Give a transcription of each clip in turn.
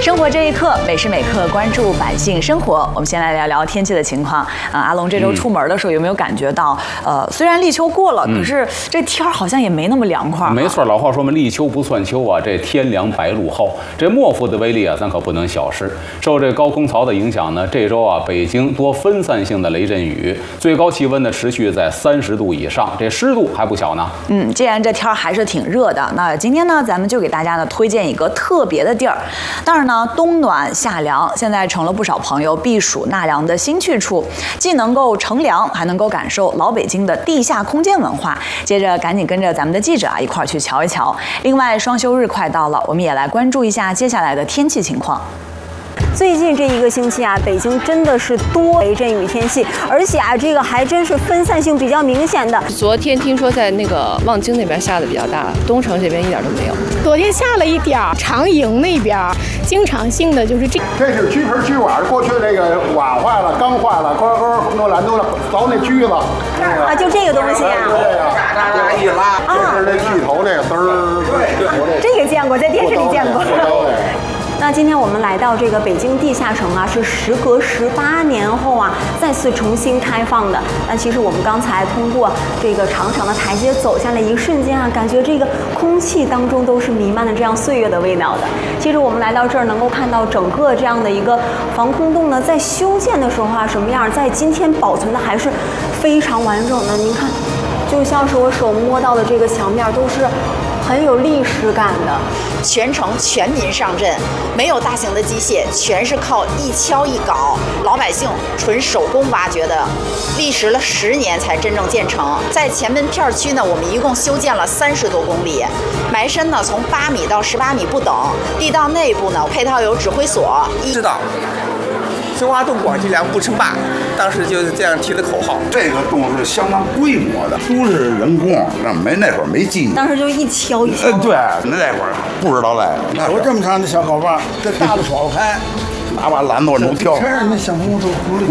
生活这一刻，每时每刻关注百姓生活。我们先来聊聊天气的情况阿龙这周出门的时候有没有感觉到，虽然立秋过了，可是这天好像也没那么凉快。 没错，老话说嘛，立秋不算秋啊，这天凉白露厚，这莫夫的威力啊，咱可不能小视。受这高空槽的影响呢，这周啊，北京多分散性的雷阵雨，最高气温呢持续在30度以上，这湿度还不小呢。 既然这天还是挺热的，那今天呢，咱们就给大家呢推荐一个特别的地儿。当然呢，冬暖夏凉，现在成了不少朋友避暑纳凉的新去处，既能够乘凉，还能够感受老北京的地下空间文化。接着赶紧跟着咱们的记者一块儿去瞧一瞧。另外，双休日快到了，我们也来关注一下接下来的天气情况。 最近这一个星期北京真的是多雷阵雨天气，而且这个还真是分散性比较明显的。 昨天听说在那个望京那边下的比较大，东城这边一点都没有。 昨天下了一点儿，长营那边经常性的就是这。 这是锯盆锯碗，过去这个碗坏了、缸坏了，弄懒惰了，凿那锯子。 就这个东西啊。 就这个，那一拉，就是那锯头这个嘚儿。对， 这个见过，在电视里见过。那今天我们来到这个北京地下城是时隔18年后再次重新开放的。但其实我们刚才通过这个长长的台阶走下来一瞬间感觉这个空气当中都是弥漫的这样岁月的味道的。其实我们来到这儿能够看到整个这样的一个防空洞呢，在修建的时候什么样，在今天保存的还是非常完整的。您看，就像是我手摸到的这个墙面都是很有历史感的。 全程全民上阵，没有大型的机械，全是靠一锹一镐，老百姓纯手工挖掘的，历时了10年才真正建成。在前门片区呢，我们一共修建了30多公里，埋深呢从8米到18米不等，地道内部呢配套有指挥所。 知道深挖洞广积粮不称霸，当时就是这样提的口号。 这个洞是相当规模的，不是人工，那会儿没技术， 当时就一锹一锹。 对，那会儿不知道来。有这么长的小镐把，这大的甩不开，拿把榔头能挑。 全是那小木头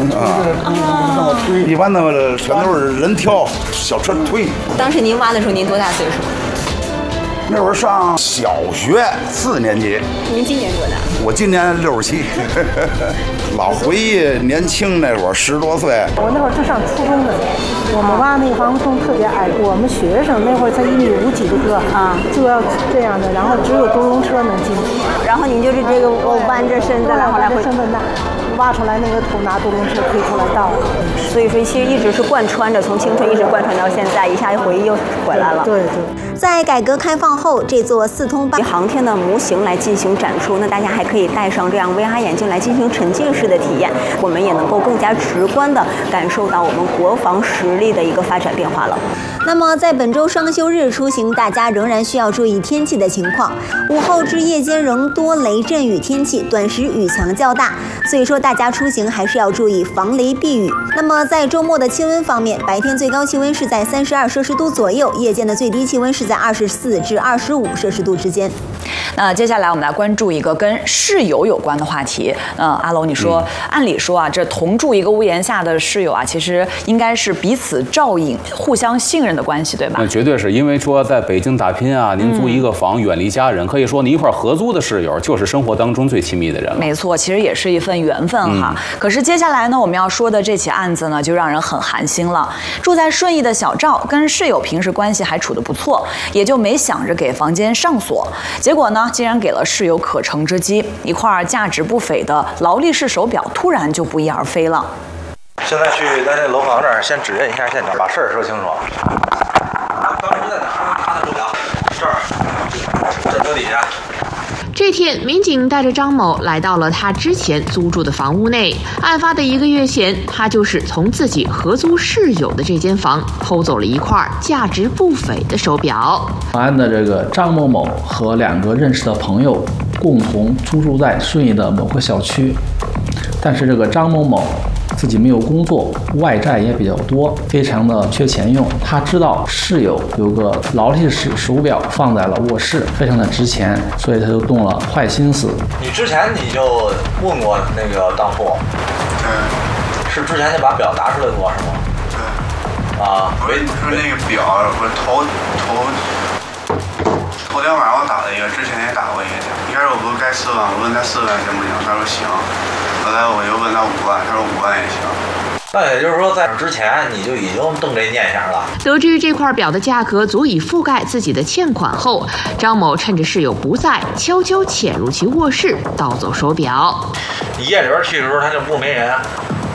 推，一般的全都是人挑，小车推。 当时您挖的时候，您多大岁数？ 那会儿上小学4年级。 您今年多大？ 我今年67。老回忆年轻那会儿10多岁。 我那会儿正上初中的，我们挖那个防空洞特别矮，我们学生那会儿才1.5米几的个就要这样的，然后只有公共车能进去。 然后您就是这个弯着身子，然后来回身子挖出来那个土，拿独轮车推出来倒。 所以说，其实一直是贯穿着，从青春一直贯穿到现在，一下回忆又回来了。 对。 在改革开放后，这座4通8航天的模型来进行展出，那大家还可以戴上这样 VR 眼镜来进行沉浸式的体验，我们也能够更加直观地感受到我们国防实力的一个发展变化了。那么在本周双休日出行，大家仍然需要注意天气的情况。午后至夜间仍多雷阵雨天气，短时雨强较大，所以说大家出行还是要注意防雷避雨。那么在周末的气温方面，白天最高气温是在32摄氏度左右，夜间的最低气温是在24至25摄氏度之间。 那接下来我们来关注一个跟室友有关的话题。阿龙，你说，按理说这同住一个屋檐下的室友其实应该是彼此照应、互相信任的关系，对吧？ 那绝对是，因为说在北京打拼您租一个房，远离家人，可以说你一块合租的室友就是生活当中最亲密的人了。 没错，其实也是一份缘分可是接下来呢，我们要说的这起案子呢，就让人很寒心了。住在顺义的小赵跟室友平时关系还处得不错，也就没想着给房间上锁，结果呢，竟然给了室友可乘之机，一块价值不菲的劳力士手表突然就不翼而飞了。 现在去咱这楼房这儿先指认一下现场，把事儿说清楚。当时在哪儿？他的手表？这儿车底下。 这天，民警带着张某来到了他之前租住的房屋内。案发的1个月前，他就是从自己合租室友的这间房偷走了一块价值不菲的手表。 本案的这个张某某和2个认识的朋友共同租住在顺义的某个小区，但是这个张某某自己没有工作，外债也比较多，非常的缺钱用。他知道室友有个劳力士手表放在了卧室，非常的值钱，所以他就动了坏心思。 你之前你就问过那个当铺，是之前就把表拿出来过是吗？ 我说那个表，我头天晚上我打了一个，之前也打过一个。一开始我不是该 4万，我问他4万行不行，他说行。后来我又问他5万，他说5万也行。 那也就是说，在之前你就已经动这念想了。 得知这块表的价格足以覆盖自己的欠款后，张某趁着室友不在，悄悄潜入其卧室，盗走手表。 你夜里边去的时候，他就不是没人，